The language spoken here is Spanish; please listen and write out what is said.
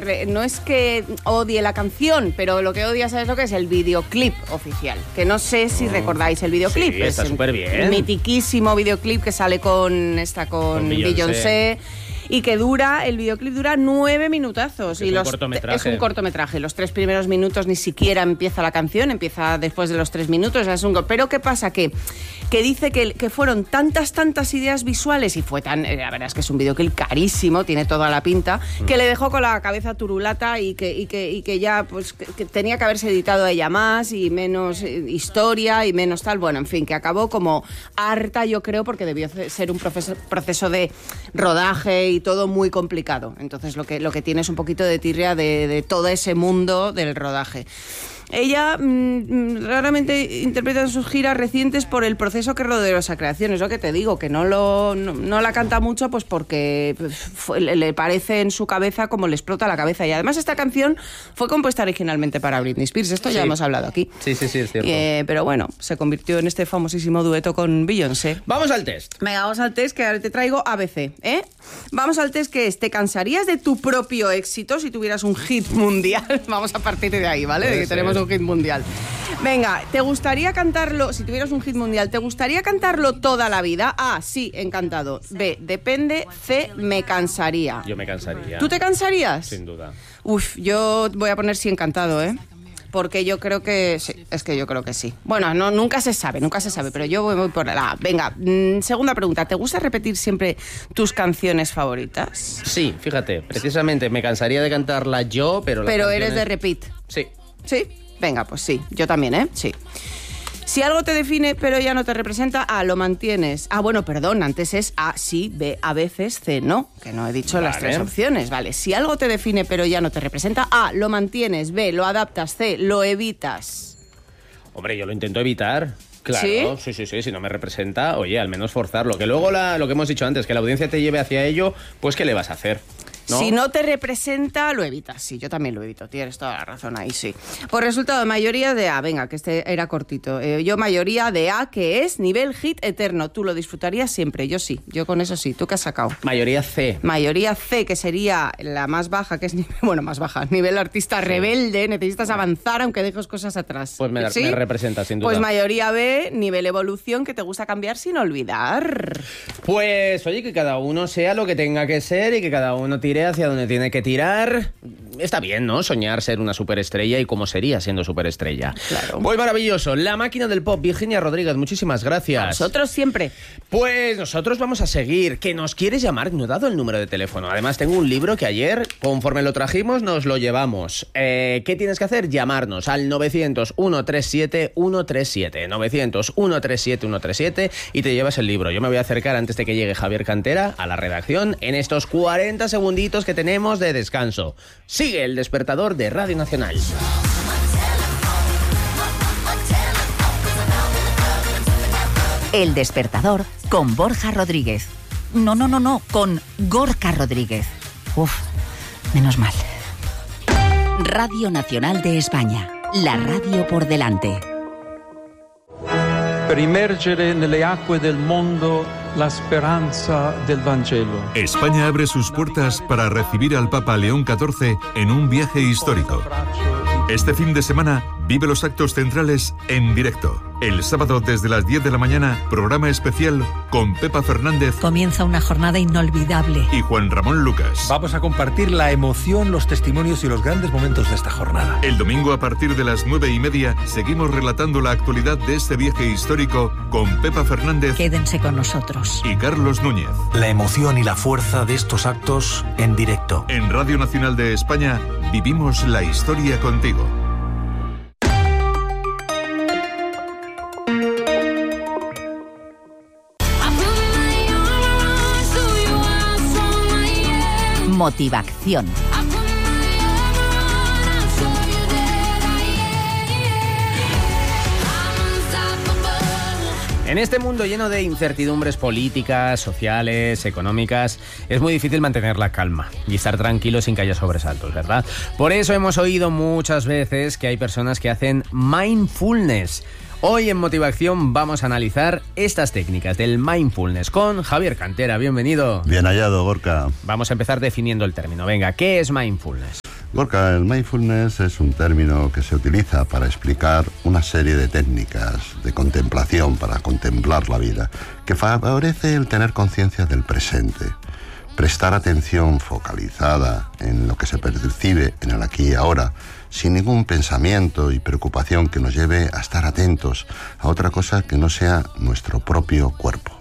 no es que odie la canción, pero lo que odia, ¿sabes lo que es? El videoclip oficial. Que no sé si recordáis el videoclip. Sí, está súper bien. Mitiquísimo videoclip que sale con Beyoncé. Y que el videoclip dura 9 minutazos. Es un cortometraje. Es un cortometraje. Los 3 primeros minutos ni siquiera empieza la canción, empieza después de los 3 minutos. Pero ¿qué pasa? Que dice que fueron tantas ideas visuales y fue tan... La verdad es que es un videoclip carísimo, tiene toda la pinta, que le dejó con la cabeza turulata y que ya pues que tenía que haberse editado ella más y menos historia y menos tal. Bueno, en fin, que acabó como harta, yo creo, porque debió ser un proceso de rodaje y todo muy complicado. Entonces lo que tiene es un poquito de tirria de todo ese mundo del rodaje. Ella raramente interpreta en sus giras recientes por el proceso que rodeó esa creación. Es lo que te digo, que no la canta mucho pues porque le parece en su cabeza como le explota la cabeza. Y además esta canción fue compuesta originalmente para Britney Spears. Esto ya hemos hablado aquí. Sí, es cierto. Pero bueno, se convirtió en este famosísimo dueto con Beyoncé. Vamos al test. Venga, vamos al test, que ahora te traigo ABC, ¿eh? Vamos al test, que es: ¿te cansarías de tu propio éxito si tuvieras un hit mundial? Vamos a partir de ahí, ¿vale? De que tenemos un hit mundial. Venga, ¿te gustaría cantarlo, si tuvieras un hit mundial, ¿te gustaría cantarlo toda la vida? A, sí, encantado. B, depende. C, me cansaría. Yo me cansaría. ¿Tú te cansarías? Sin duda. Uf, yo voy a poner sí, encantado, ¿eh? Porque yo creo que sí, es que yo creo que sí. Bueno, nunca se sabe, pero yo voy por la A. Venga, segunda pregunta, ¿te gusta repetir siempre tus canciones favoritas? Sí, fíjate, precisamente me cansaría de cantarla yo, pero... Pero eres de repeat. Sí. ¿Sí? Venga, pues sí, yo también, ¿eh? Sí. Si algo te define pero ya no te representa, A, lo mantienes. Ah, bueno, perdón, antes es A, sí, B, a veces, C, no, que no he dicho las 3 opciones, vale. Si algo te define pero ya no te representa, A, lo mantienes, B, lo adaptas, C, lo evitas. Hombre, yo lo intento evitar. Claro, sí, si no me representa, oye, al menos forzarlo. Que luego lo que hemos dicho antes, que la audiencia te lleve hacia ello, pues ¿qué le vas a hacer? ¿No? Si no te representa, lo evitas. Sí, yo también lo evito, tienes toda la razón ahí, sí. Por resultado, mayoría de A. Venga, que este era cortito. Yo mayoría de A, que es nivel hit eterno. Tú lo disfrutarías siempre, yo sí. Yo con eso sí. ¿Tú qué has sacado? Mayoría C. Mayoría C, que sería la más baja, que es más baja, nivel artista rebelde. Necesitas avanzar aunque dejes cosas atrás. Pues me representa, sin duda. Pues mayoría B, nivel evolución, que te gusta cambiar sin olvidar. Pues, oye, que cada uno sea lo que tenga que ser y que cada uno tire hacia donde tiene que tirar. Está bien, ¿no? Soñar ser una superestrella y cómo sería siendo superestrella. Claro. Pues maravilloso. La máquina del pop, Virginia Rodríguez, muchísimas gracias. A nosotros siempre. Pues nosotros vamos a seguir. ¿Que nos quieres llamar? No he dado el número de teléfono. Además, tengo un libro que ayer, conforme lo trajimos, nos lo llevamos. ¿Qué tienes que hacer? Llamarnos al 900-137-137. 900-137-137 y te llevas el libro. Yo me voy a acercar antes de que llegue Javier Cantera a la redacción en estos 40 segunditos que tenemos de descanso. Sigue el despertador de Radio Nacional. El despertador con Borja Rodríguez. No, con Gorka Rodríguez. Uf, menos mal. Radio Nacional de España. La radio por delante. Per immergere nelle acque del mondo la speranza del Vangelo. España abre sus puertas para recibir al Papa León XIV en un viaje histórico. Este fin de semana vive los actos centrales en directo. El sábado desde las 10 de la mañana, programa especial con Pepa Fernández. Comienza una jornada inolvidable. Y Juan Ramón Lucas. Vamos a compartir la emoción, los testimonios y los grandes momentos de esta jornada. El domingo a partir de las 9:30 seguimos relatando la actualidad de este viaje histórico con Pepa Fernández. Quédense con nosotros. Y Carlos Núñez. La emoción y la fuerza de estos actos en directo. En Radio Nacional de España vivimos la historia contigo. Motivación. En este mundo lleno de incertidumbres políticas, sociales, económicas, es muy difícil mantener la calma y estar tranquilo sin que haya sobresaltos, ¿verdad? Por eso hemos oído muchas veces que hay personas que hacen mindfulness. Hoy en Motivación vamos a analizar estas técnicas del mindfulness con Javier Cantera. Bienvenido. Bien hallado, Gorka. Vamos a empezar definiendo el término. Venga, ¿qué es mindfulness? Gorka, el mindfulness es un término que se utiliza para explicar una serie de técnicas de contemplación, para contemplar la vida, que favorece el tener conciencia del presente, prestar atención focalizada en lo que se percibe en el aquí y ahora, sin ningún pensamiento y preocupación que nos lleve a estar atentos a otra cosa que no sea nuestro propio cuerpo.